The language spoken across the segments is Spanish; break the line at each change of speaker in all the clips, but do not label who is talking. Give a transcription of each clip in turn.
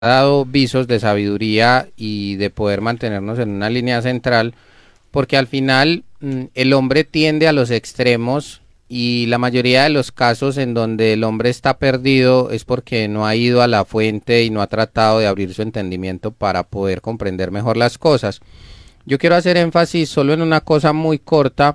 dado visos de sabiduría y de poder mantenernos en una línea central, porque al final el hombre tiende a los extremos y la mayoría de los casos en donde el hombre está perdido es porque no ha ido a la fuente y no ha tratado de abrir su entendimiento para poder comprender mejor las cosas. Yo quiero hacer énfasis solo en una cosa muy corta,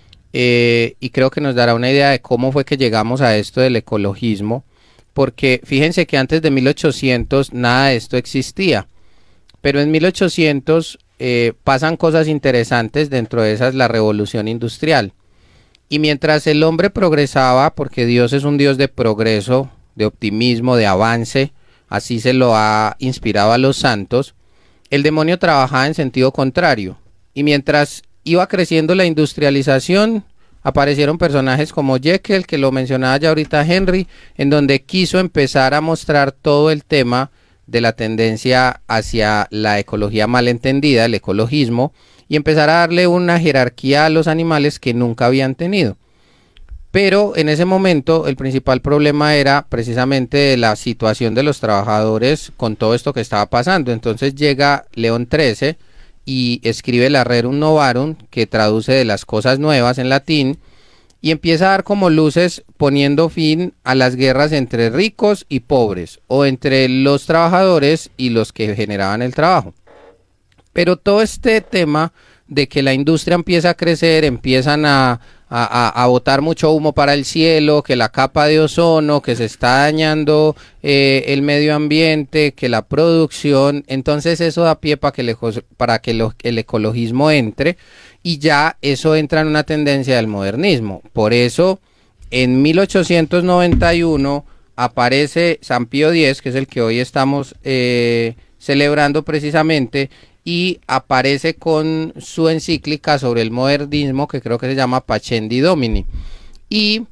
y creo que nos dará una idea de cómo fue que llegamos a esto del ecologismo, porque fíjense que antes de 1800 nada de esto existía, pero en 1800 pasan cosas interesantes, dentro de esas la revolución industrial. Y mientras el hombre progresaba, porque Dios es un Dios de progreso, de optimismo, de avance, así se lo ha inspirado a los santos, el demonio trabajaba en sentido contrario. Y mientras iba creciendo la industrialización, aparecieron personajes como Jekyll, que lo mencionaba ya ahorita Henry, en donde quiso empezar a mostrar todo el tema de la tendencia hacia la ecología malentendida, el ecologismo, y empezar a darle una jerarquía a los animales que nunca habían tenido. Pero en ese momento el principal problema era precisamente la situación de los trabajadores con todo esto que estaba pasando. Entonces llega León XIII y escribe la Rerum Novarum, que traduce de las cosas nuevas en latín, y empieza a dar como luces poniendo fin a las guerras entre ricos y pobres, o entre los trabajadores y los que generaban el trabajo. Pero todo este tema de que la industria empieza a crecer, empiezan a botar mucho humo para el cielo, que la capa de ozono, que se está dañando el medio ambiente, que la producción, entonces eso da pie para que el ecologismo entre, y ya eso entra en una tendencia del modernismo. Por eso en 1891 aparece San Pío X, que es el que hoy estamos celebrando precisamente, y aparece con su encíclica sobre el modernismo, que creo que se llama Pascendi Domini. Y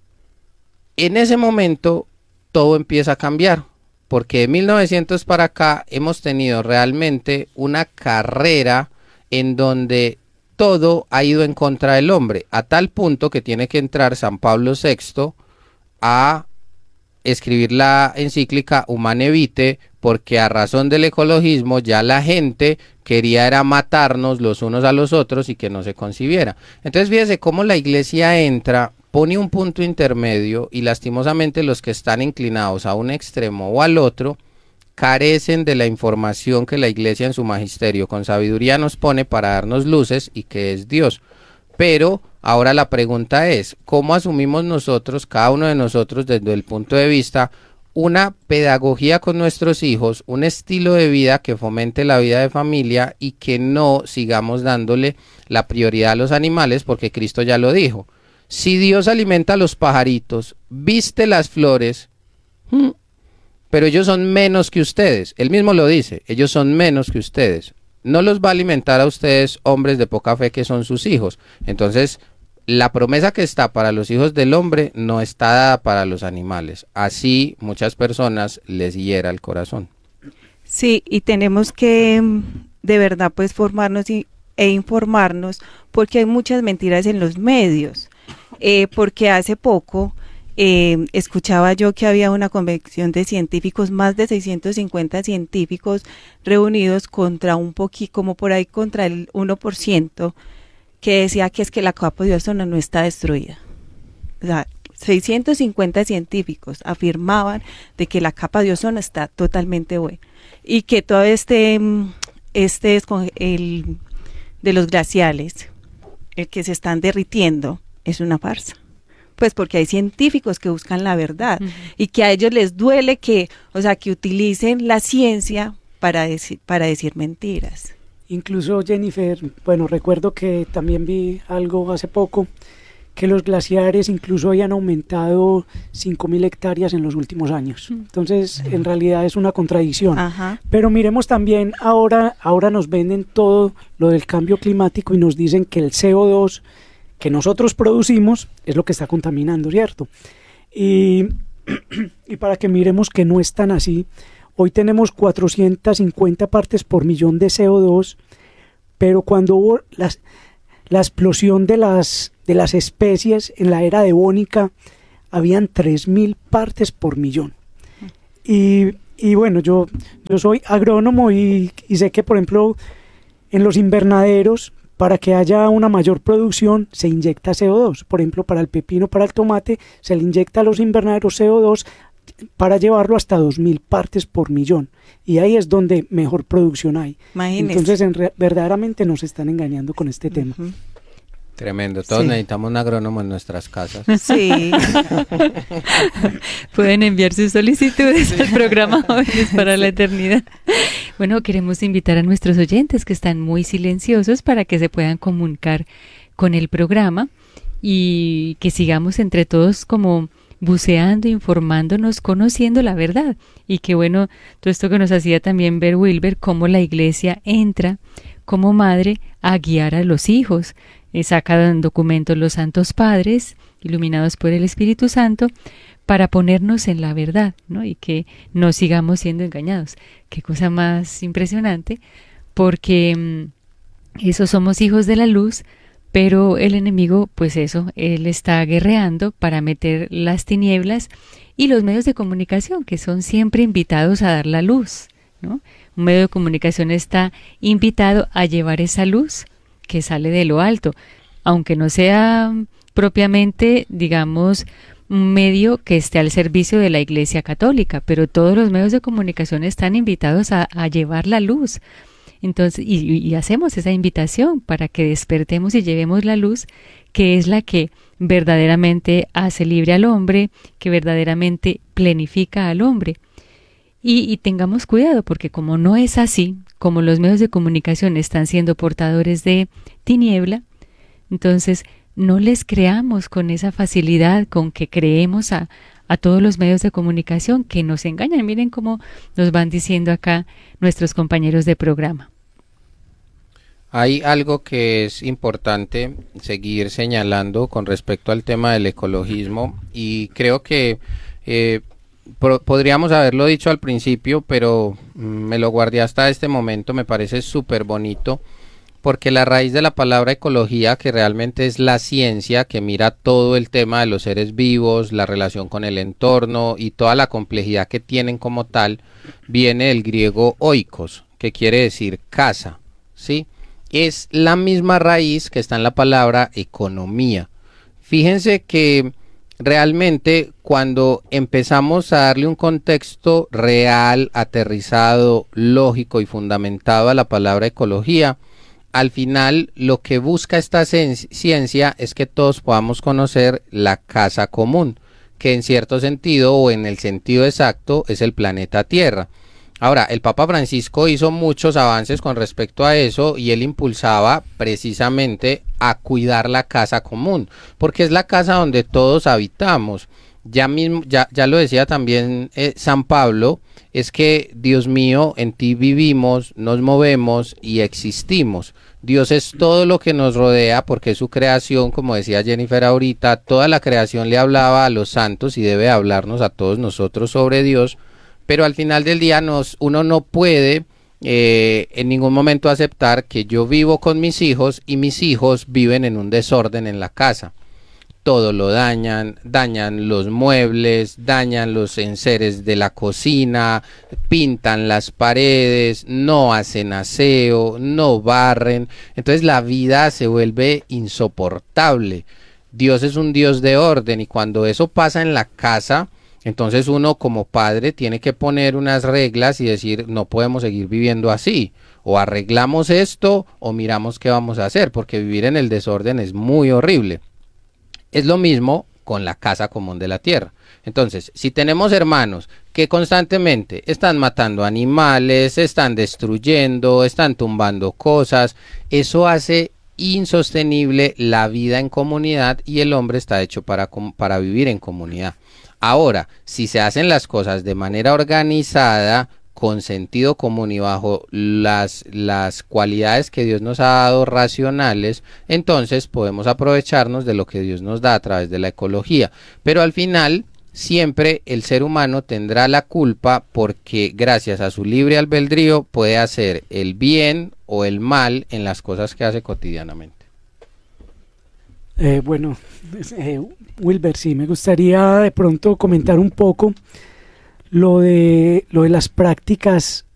en ese momento todo empieza a cambiar, porque de 1900 para acá hemos tenido realmente una carrera en donde todo ha ido en contra del hombre, a tal punto que tiene que entrar San Pablo VI a escribir la encíclica Humane Vitae, porque a razón del ecologismo ya la gente quería era matarnos los unos a los otros y que no se concibiera. Entonces fíjese cómo la iglesia entra, pone un punto intermedio, y lastimosamente los que están inclinados a un extremo o al otro carecen de la información que la iglesia en su magisterio con sabiduría nos pone para darnos luces, y que es Dios. Pero ahora la pregunta es, ¿cómo asumimos nosotros, cada uno de nosotros, desde el punto de vista, una pedagogía con nuestros hijos, un estilo de vida que fomente la vida de familia y que no sigamos dándole la prioridad a los animales? Porque Cristo ya lo dijo, si Dios alimenta a los pajaritos, viste las flores, pero ellos son menos que ustedes, él mismo lo dice, ellos son menos que ustedes, no los va a alimentar a ustedes hombres de poca fe que son sus hijos. Entonces la promesa que está para los hijos del hombre no está dada para los animales. Así muchas personas les hiera el corazón.
Sí, y tenemos que de verdad pues formarnos e informarnos, porque hay muchas mentiras en los medios. Porque hace poco escuchaba yo que había una convención de científicos, más de 650 científicos reunidos contra un poquito, como por ahí contra el 1%, que decía que es que la capa de ozono no está destruida. O sea, 650 científicos afirmaban de que la capa de ozono está totalmente buena, y que todo este es con el de los glaciales, el que se están derritiendo, es una farsa. Pues porque hay científicos que buscan la verdad, y que a ellos les duele que, o sea, que utilicen la ciencia para decir mentiras.
Incluso, Jennifer, bueno, recuerdo que también vi algo hace poco, que los glaciares incluso habían aumentado 5.000 hectáreas en los últimos años. Entonces, en realidad es una contradicción.
Ajá.
Pero miremos también, ahora nos venden todo lo del cambio climático y nos dicen que el CO2 que nosotros producimos es lo que está contaminando, ¿cierto? Y para que miremos que no es tan así, hoy tenemos 450 partes por millón de CO2, pero cuando hubo la explosión de las especies en la era devónica, habían 3.000 partes por millón. Y Y bueno, yo soy agrónomo y sé que, por ejemplo, en los invernaderos, para que haya una mayor producción, se inyecta CO2. Por ejemplo, para el pepino, para el tomate, se le inyecta a los invernaderos CO2 para llevarlo hasta 2000 partes por millón. Y ahí es donde mejor producción hay.
Imagínese.
Entonces, verdaderamente nos están engañando con este tema.
Tremendo, todos necesitamos un agrónomo en nuestras casas.
Sí.
Pueden enviar sus solicitudes al programa Jóvenes para la Eternidad. Bueno, queremos invitar a nuestros oyentes que están muy silenciosos para que se puedan comunicar con el programa y que sigamos entre todos como buceando, informándonos, conociendo la verdad. Y que bueno, todo esto que nos hacía también ver Wilber, cómo la iglesia entra como madre a guiar a los hijos. Sacan documentos los santos padres, iluminados por el Espíritu Santo, para ponernos en la verdad, ¿no? Y que no sigamos siendo engañados. Qué cosa más impresionante, porque eso somos hijos de la luz, pero el enemigo, pues eso, él está guerreando para meter las tinieblas, y los medios de comunicación, que son siempre invitados a dar la luz, ¿no? Un medio de comunicación está invitado a llevar esa luz que sale de lo alto, aunque no sea propiamente, digamos, un medio que esté al servicio de la Iglesia Católica, pero todos los medios de comunicación están invitados a llevar la luz. Entonces, y hacemos esa invitación para que despertemos y llevemos la luz, que es la que verdaderamente hace libre al hombre, que verdaderamente plenifica al hombre. Y tengamos cuidado, porque como no es así, como los medios de comunicación están siendo portadores de tiniebla, entonces no les creamos con esa facilidad con que creemos a todos los medios de comunicación que nos engañan. Miren cómo nos van diciendo acá nuestros compañeros de programa.
Hay algo que es importante seguir señalando con respecto al tema del ecologismo, y creo que podríamos haberlo dicho al principio, pero me lo guardé hasta este momento. Me parece súper bonito, porque la raíz de la palabra ecología, que realmente es la ciencia que mira todo el tema de los seres vivos, la relación con el entorno y toda la complejidad que tienen como tal, viene del griego oikos, que quiere decir casa, ¿sí? Es la misma raíz que está en la palabra economía. Fíjense que realmente cuando empezamos a darle un contexto real, aterrizado, lógico y fundamentado a la palabra ecología, al final lo que busca esta ciencia es que todos podamos conocer la casa común, que en cierto sentido, o en el sentido exacto, es el planeta Tierra. Ahora, el Papa Francisco hizo muchos avances con respecto a eso, y él impulsaba precisamente a cuidar la casa común, porque es la casa donde todos habitamos. Ya lo decía también San Pablo, es que Dios mío, en ti vivimos, nos movemos y existimos. Dios es todo lo que nos rodea, porque es su creación, como decía Jennifer ahorita. Toda la creación le hablaba a los santos y debe hablarnos a todos nosotros sobre Dios. Pero al final del día uno no puede en ningún momento aceptar que yo vivo con mis hijos y mis hijos viven en un desorden en la casa. Todo lo dañan los muebles, dañan los enseres de la cocina, pintan las paredes, no hacen aseo, no barren. Entonces la vida se vuelve insoportable. Dios es un Dios de orden, y cuando eso pasa en la casa, entonces uno como padre tiene que poner unas reglas y decir: no podemos seguir viviendo así, o arreglamos esto o miramos qué vamos a hacer, porque vivir en el desorden es muy horrible. Es lo mismo con la casa común de la tierra. Entonces, si tenemos hermanos que constantemente están matando animales, están destruyendo, están tumbando cosas, eso hace insostenible la vida en comunidad, y el hombre está hecho para vivir en comunidad. Ahora, si se hacen las cosas de manera organizada, con sentido común y bajo las cualidades que Dios nos ha dado racionales, entonces podemos aprovecharnos de lo que Dios nos da a través de la ecología. Pero al final, siempre el ser humano tendrá la culpa, porque gracias a su libre albedrío puede hacer el bien o el mal en las cosas que hace cotidianamente.
Wilber, sí, me gustaría de pronto comentar un poco lo de las prácticas